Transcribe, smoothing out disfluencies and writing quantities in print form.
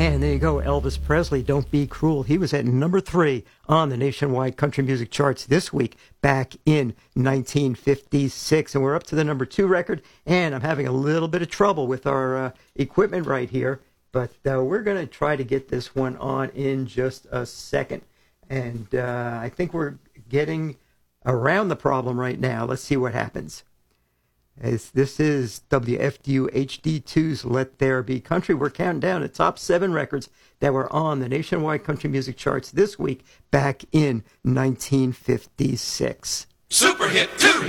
And there you go, Elvis Presley, Don't Be Cruel. He was at number 3 on the nationwide country music charts this week, back in 1956. And we're up to the number 2 record, and I'm having a little bit of trouble with our equipment right here, but we're going to try to get this one on in just a second. And I think we're getting around the problem right now. Let's see what happens. As this is WFDU HD2's Let There Be Country. We're counting down the top 7 records that were on the nationwide country music charts this week, back in 1956. Super Hit 2.